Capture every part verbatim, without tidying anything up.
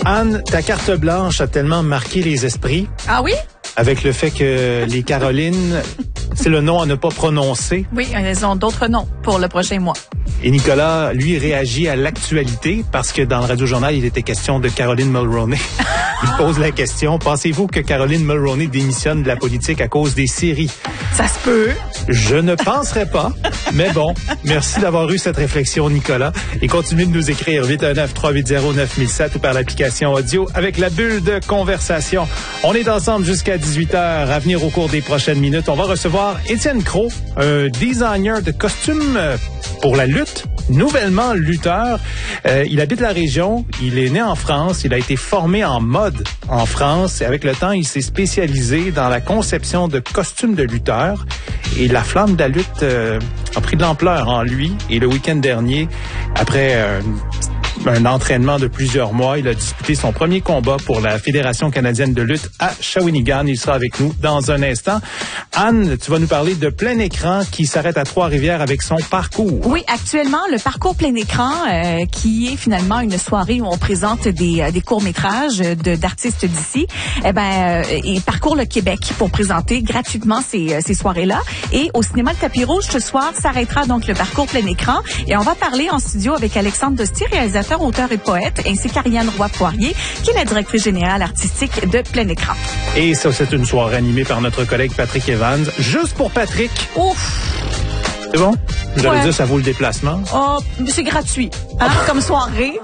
Anne, ta carte blanche a tellement marqué les esprits. Ah oui? Avec le fait que les Carolines, c'est le nom à ne pas prononcer. Oui, elles ont d'autres noms pour le prochain mois. Et Nicolas, lui, réagit à l'actualité parce que dans le Radio-Journal, il était question de Caroline Mulroney. Il pose la question, pensez-vous que Caroline Mulroney démissionne de la politique à cause des séries? Ça se peut. Je ne penserais pas, mais bon, merci d'avoir eu cette réflexion, Nicolas. Et continuez de nous écrire huit un neuf, trois huit zéro, neuf mille sept ou par l'application audio avec la bulle de conversation. On est ensemble jusqu'à dix-huit heures. À venir au cours des prochaines minutes, on va recevoir Étienne Crow, un designer de costumes pour la lutte. Nouvellement lutteur, euh, il habite la région, il est né en France, il a été formé en mode en France et avec le temps, il s'est spécialisé dans la conception de costumes de lutteurs et la flamme de la lutte euh, a pris de l'ampleur en lui et le week-end dernier, après euh, un entraînement de plusieurs mois, il a disputé son premier combat pour la Fédération canadienne de lutte à Shawinigan. Il sera avec nous dans un instant. Anne, tu vas nous parler de Plein Écran qui s'arrête à Trois-Rivières avec son parcours. Oui, actuellement, le parcours Plein Écran, euh, qui est finalement une soirée où on présente des, euh, des courts-métrages de, d'artistes d'ici, eh ben, euh, il parcourt le Québec pour présenter gratuitement ces, ces soirées-là. Et au cinéma Le Tapis Rouge, ce soir, s'arrêtera donc le parcours Plein Écran. Et on va parler en studio avec Alexandre Dostier, réalisateur, auteur et poète, ainsi qu'Ariane Roy-Poirier, qui est la directrice générale artistique de Plein Écran. Et ça, c'est une soirée animée par notre collègue Patrick Evans. Juste pour Patrick. Ouf! C'est bon? Vous allez Ouais. dire, ça vaut le déplacement? Oh, c'est gratuit, hein, comme soirée.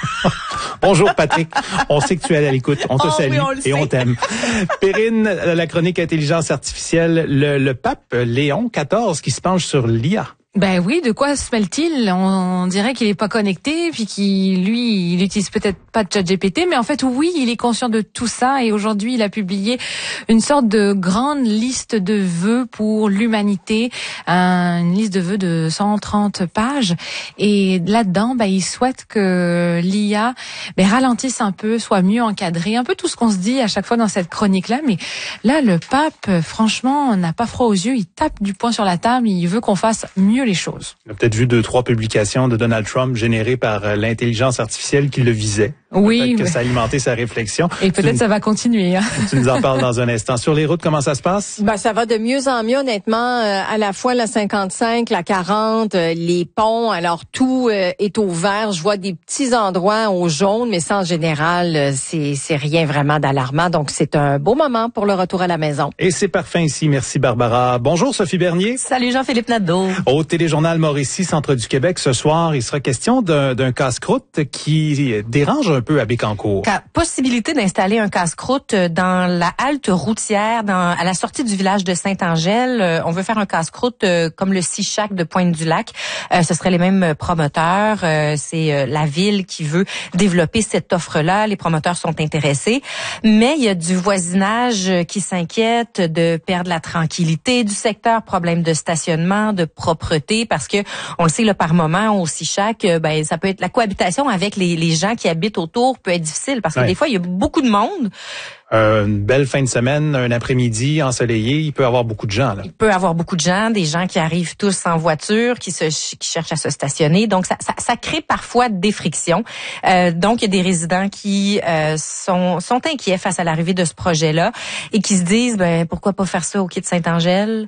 Bonjour Patrick, on sait que tu es à l'écoute, on te Oh, salue oui, on le et sait. on t'aime. Perrine, la chronique intelligence artificielle, le, le pape Léon quatorze qui se penche sur l'I A. Ben oui, de quoi se mêle-t-il? On dirait qu'il est pas connecté, puis qu'il, lui, il utilise peut-être pas de ChatGPT, mais en fait, oui, il est conscient de tout ça, et aujourd'hui, il a publié une sorte de grande liste de vœux pour l'humanité, une liste de vœux de cent trente pages, et là-dedans, ben, il souhaite que l'I A, ben, ralentisse un peu, soit mieux encadrée, un peu tout ce qu'on se dit à chaque fois dans cette chronique-là, mais là, le pape, franchement, n'a pas froid aux yeux, il tape du poing sur la table, il veut qu'on fasse mieux les choses. On a peut-être vu deux, trois publications de Donald Trump générées par euh, l'intelligence artificielle qui le visait. Oui, Peut-être que mais... ça a alimenté sa réflexion. Et peut-être tu, ça va continuer. Hein. Tu nous en parles dans un instant. Sur les routes, comment ça se passe? Ben, ça va de mieux en mieux, honnêtement. Euh, à la fois la cinquante-cinq, la quarante, euh, les ponts. Alors, tout euh, est au vert. Je vois des petits endroits au jaune, mais ça, en général, euh, c'est, c'est rien vraiment d'alarmant. Donc, c'est un beau moment pour le retour à la maison. Et c'est parfait ici. Merci Barbara. Bonjour Sophie Bernier. Salut Jean-Philippe Nadeau. Au Téléjournal Mauricie, Centre du Québec, ce soir, il sera question d'un, d'un casse-croûte qui dérange un peu à Bécancour. Possibilité d'installer un casse-croûte dans la halte routière, dans, à la sortie du village de Saint-Angèle. Euh, on veut faire un casse-croûte euh, comme le Sichac de Pointe-du-Lac. Euh, ce seraient les mêmes promoteurs. Euh, c'est euh, la ville qui veut développer cette offre-là. Les promoteurs sont intéressés. Mais il y a du voisinage qui s'inquiète de perdre la tranquillité du secteur, problème de stationnement, de propreté, parce que on le sait, là, par moment, au Sichac, ben, ça peut être la cohabitation avec les, les gens qui habitent autour peut être difficile parce que ouais. des fois, il y a beaucoup de monde. Euh, une belle fin de semaine, un après-midi ensoleillé, il peut y avoir beaucoup de gens, là. Il peut y avoir beaucoup de gens, des gens qui arrivent tous en voiture, qui se qui cherchent à se stationner. Donc, ça, ça, ça crée parfois des frictions. Euh, donc, il y a des résidents qui euh, sont sont inquiets face à l'arrivée de ce projet-là et qui se disent, ben pourquoi pas faire ça au quai de Saint-Angèle?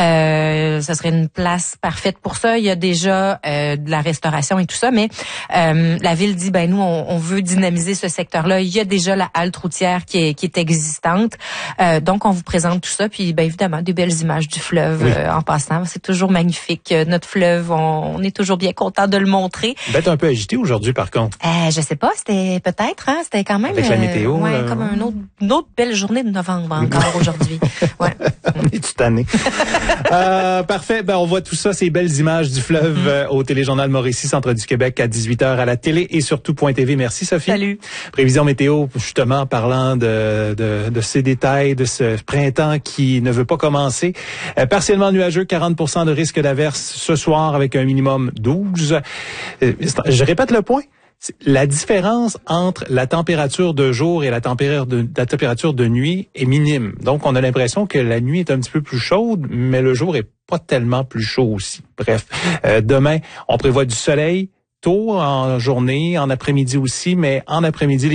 Euh, ça serait une place parfaite pour ça. Il y a déjà euh, de la restauration et tout ça, mais euh, la ville dit, ben nous, on, on veut dynamiser ce secteur-là. Il y a déjà la halte routière qui est, qui est existante. Euh, donc, on vous présente tout ça. Puis, bien évidemment, des belles images du fleuve oui. euh, en passant. C'est toujours magnifique. Euh, notre fleuve, on, on est toujours bien content de le montrer. Peut-être un peu agité aujourd'hui, par contre. Euh, je sais pas, c'était peut-être, hein, c'était quand même... Avec la météo. Euh, ouais, euh... comme un autre, une autre belle journée de novembre encore aujourd'hui. Ouais. On est tout tanné. euh, parfait. Ben, on voit tout ça, ces belles images du fleuve mm. euh, au Téléjournal Mauricie, Centre du Québec, à dix-huit heures à la télé et surtout point T V. Merci, Sophie. Salut. Prévision météo, justement, parlant de, de, de ces détails, de ce printemps qui ne veut pas commencer. Euh, partiellement nuageux, quarante pour cent de risque d'averse ce soir avec un minimum douze. Euh, je répète le point. La différence entre la température de jour et la température de, la température de nuit est minime. Donc, on a l'impression que la nuit est un petit peu plus chaude, mais le jour est pas tellement plus chaud aussi. Bref, euh, demain, on prévoit du soleil tôt en journée, en après-midi aussi, mais en après-midi,